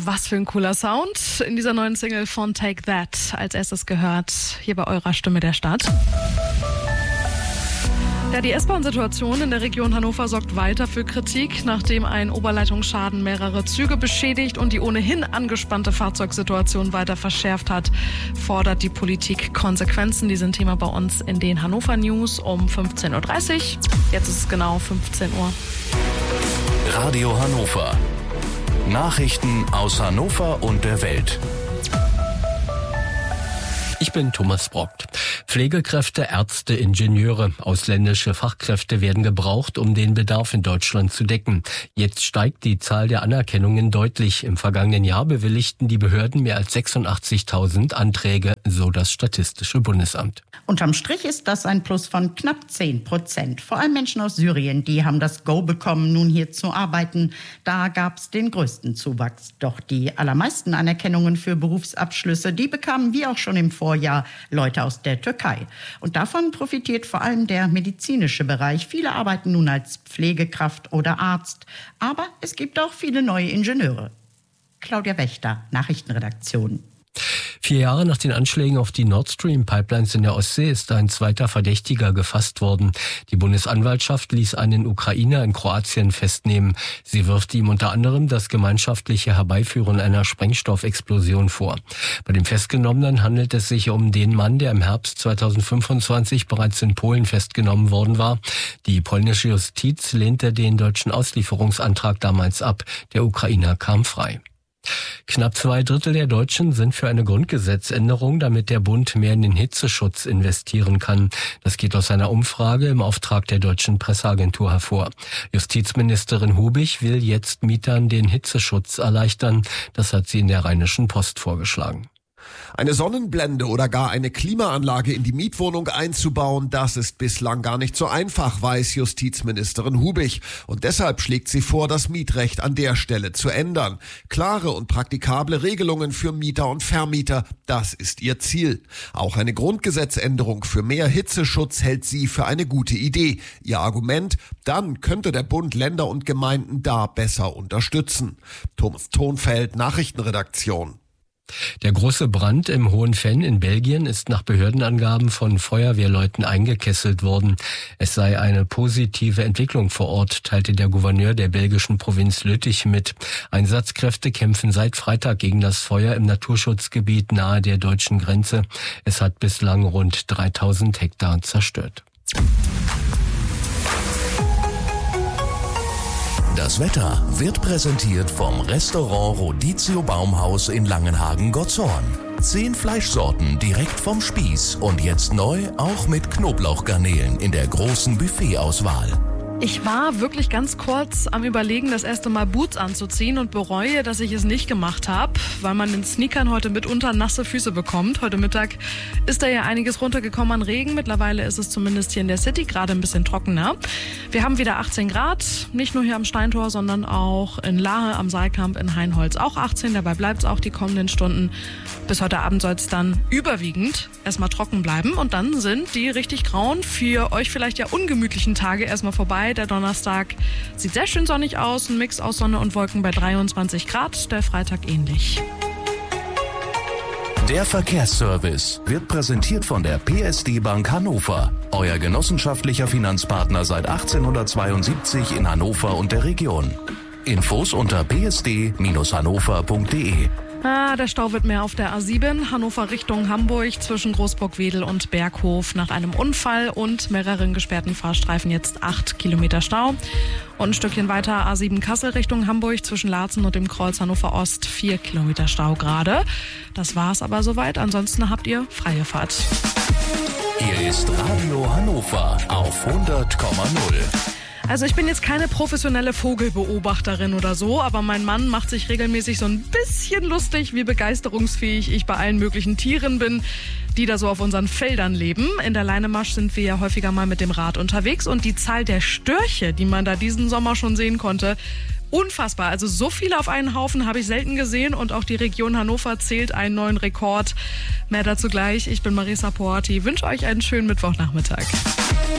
Was für ein cooler Sound in dieser neuen Single von Take That. Als erstes gehört hier bei eurer Stimme der Stadt. Ja, die S-Bahn-Situation in der Region Hannover sorgt weiter für Kritik. Nachdem ein Oberleitungsschaden mehrere Züge beschädigt und die ohnehin angespannte Fahrzeugsituation weiter verschärft hat, fordert die Politik Konsequenzen. Die sind Thema bei uns in den Hannover News um 15.30 Uhr. Jetzt ist es genau 15 Uhr. Radio Hannover. Nachrichten aus Hannover und der Welt. Ich bin Thomas Brockt. Pflegekräfte, Ärzte, Ingenieure, ausländische Fachkräfte werden gebraucht, um den Bedarf in Deutschland zu decken. Jetzt steigt die Zahl der Anerkennungen deutlich. Im vergangenen Jahr bewilligten die Behörden mehr als 86.000 Anträge, so das Statistische Bundesamt. Unterm Strich ist das ein Plus von knapp 10%. Vor allem Menschen aus Syrien, die haben das Go bekommen, nun hier zu arbeiten. Da gab es den größten Zuwachs. Doch die allermeisten Anerkennungen für Berufsabschlüsse, die bekamen wie auch schon im Vorjahr Leute aus der Türkei. Und davon profitiert vor allem der medizinische Bereich. Viele arbeiten nun als Pflegekraft oder Arzt. Aber es gibt auch viele neue Ingenieure. Claudia Wächter, Nachrichtenredaktion. 4 Jahre nach den Anschlägen auf die Nord Stream Pipelines in der Ostsee ist ein zweiter Verdächtiger gefasst worden. Die Bundesanwaltschaft ließ einen Ukrainer in Kroatien festnehmen. Sie wirft ihm unter anderem das gemeinschaftliche Herbeiführen einer Sprengstoffexplosion vor. Bei dem Festgenommenen handelt es sich um den Mann, der im Herbst 2025 bereits in Polen festgenommen worden war. Die polnische Justiz lehnte den deutschen Auslieferungsantrag damals ab. Der Ukrainer kam frei. Knapp 2/3 der Deutschen sind für eine Grundgesetzänderung, damit der Bund mehr in den Hitzeschutz investieren kann. Das geht aus einer Umfrage im Auftrag der Deutschen Presseagentur hervor. Justizministerin Hubig will jetzt Mietern den Hitzeschutz erleichtern. Das hat sie in der Rheinischen Post vorgeschlagen. Eine Sonnenblende oder gar eine Klimaanlage in die Mietwohnung einzubauen, das ist bislang gar nicht so einfach, weiß Justizministerin Hubig. Und deshalb schlägt sie vor, das Mietrecht an der Stelle zu ändern. Klare und praktikable Regelungen für Mieter und Vermieter, das ist ihr Ziel. Auch eine Grundgesetzänderung für mehr Hitzeschutz hält sie für eine gute Idee. Ihr Argument, dann könnte der Bund Länder und Gemeinden da besser unterstützen. Thomas Thonfeld, Nachrichtenredaktion. Der große Brand im Hohenfenn in Belgien ist nach Behördenangaben von Feuerwehrleuten eingekesselt worden. Es sei eine positive Entwicklung vor Ort, teilte der Gouverneur der belgischen Provinz Lüttich mit. Einsatzkräfte kämpfen seit Freitag gegen das Feuer im Naturschutzgebiet nahe der deutschen Grenze. Es hat bislang rund 3000 Hektar zerstört. Das Wetter wird präsentiert vom Restaurant Rodizio Baumhaus in Langenhagen-Gottshorn. 10 Fleischsorten direkt vom Spieß und jetzt neu auch mit Knoblauchgarnelen in der großen Buffetauswahl. Ich war wirklich ganz kurz am Überlegen, das erste Mal Boots anzuziehen und bereue, dass ich es nicht gemacht habe, weil man in Sneakern heute mitunter nasse Füße bekommt. Heute Mittag ist da ja einiges runtergekommen an Regen. Mittlerweile ist es zumindest hier in der City gerade ein bisschen trockener. Wir haben wieder 18 Grad, nicht nur hier am Steintor, sondern auch in Lahe, am Saalkamp, in Hainholz auch 18. Dabei bleibt es auch die kommenden Stunden. Bis heute Abend soll es dann überwiegend erstmal trocken bleiben. Und dann sind die richtig grauen, für euch vielleicht ja ungemütlichen Tage erstmal vorbei. Der Donnerstag sieht sehr schön sonnig aus, ein Mix aus Sonne und Wolken bei 23 Grad, der Freitag ähnlich. Der Verkehrsservice wird präsentiert von der PSD Bank Hannover, euer genossenschaftlicher Finanzpartner seit 1872 in Hannover und der Region. Infos unter psd-hannover.de. Der Stau wird mehr auf der A7, Hannover Richtung Hamburg, zwischen Großburg-Wedel und Berghof nach einem Unfall und mehreren gesperrten Fahrstreifen jetzt 8 Kilometer Stau. Und ein Stückchen weiter A7 Kassel Richtung Hamburg, zwischen Laatzen und dem Kreuz Hannover Ost 4 Kilometer Stau gerade. Das war's aber soweit, ansonsten habt ihr freie Fahrt. Hier ist Radio Hannover auf 100,0. Also ich bin jetzt keine professionelle Vogelbeobachterin oder so, aber mein Mann macht sich regelmäßig so ein bisschen lustig, wie begeisterungsfähig ich bei allen möglichen Tieren bin, die da so auf unseren Feldern leben. In der Leinemarsch sind wir ja häufiger mal mit dem Rad unterwegs und die Zahl der Störche, die man da diesen Sommer schon sehen konnte, unfassbar. Also so viele auf einen Haufen habe ich selten gesehen und auch die Region Hannover zählt einen neuen Rekord. Mehr dazu gleich. Ich bin Marisa Porti. Wünsche euch einen schönen Mittwochnachmittag.